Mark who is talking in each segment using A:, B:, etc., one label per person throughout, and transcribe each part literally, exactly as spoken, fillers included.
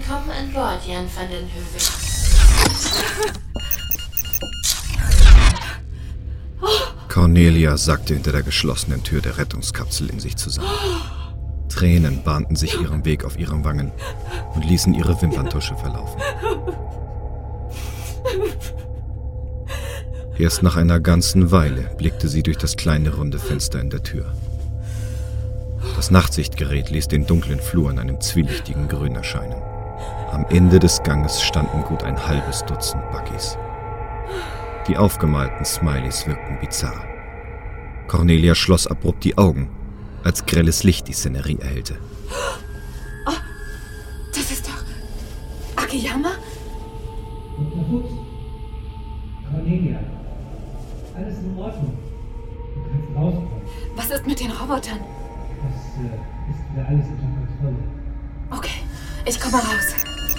A: Willkommen an Bord, Jan van den Heuvel.
B: Cornelia sackte hinter der geschlossenen Tür der Rettungskapsel in sich zusammen. Tränen bahnten sich ihren Weg auf ihren Wangen und ließen ihre Wimperntusche verlaufen. Erst nach einer ganzen Weile blickte sie durch das kleine runde Fenster in der Tür. Das Nachtsichtgerät ließ den dunklen Flur in einem zwielichtigen Grün erscheinen. Am Ende des Ganges standen gut ein halbes Dutzend Buckys. Die aufgemalten Smileys wirkten bizarr. Cornelia schloss abrupt die Augen, als grelles Licht die Szenerie erhellte.
C: Oh, das ist doch Akiyama?
D: Doktor Fuchs? Cornelia, alles in Ordnung. Du kannst rauskommen.
C: Was ist mit den Robotern?
D: Das äh, ist wieder alles unter Kontrolle.
C: Okay, ich komme raus.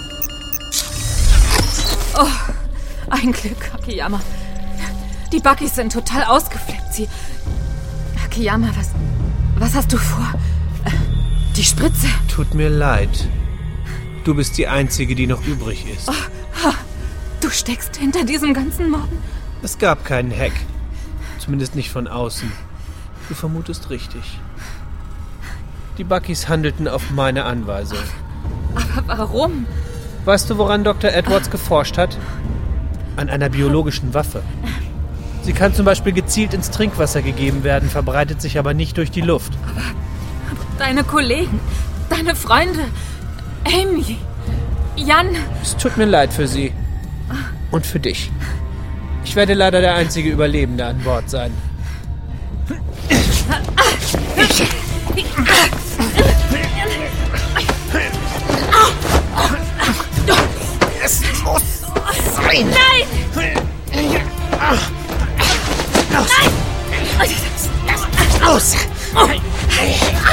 C: Oh, ein Glück, Akiyama. Die Buckys sind total ausgeflippt. Sie... Akiyama, was... Was hast du vor? Äh, die Spritze.
E: Tut mir leid. Du bist die Einzige, die noch übrig ist.
C: Oh, du steckst hinter diesem ganzen Morden?
E: Es gab keinen Hack. Zumindest nicht von außen. Du vermutest richtig. Die Buckys handelten auf meine Anweisung.
C: Aber warum?
E: Weißt du, woran Doktor Edwards geforscht hat? An einer biologischen Waffe. Sie kann zum Beispiel gezielt ins Trinkwasser gegeben werden, verbreitet sich aber nicht durch die Luft.
C: Aber, aber deine Kollegen, deine Freunde, Amy, Jan...
E: Es tut mir leid für sie. Und für dich. Ich werde leider der einzige Überlebende an Bord sein.
B: Es muss sein!
C: Nein!
B: Nein! Lass es los!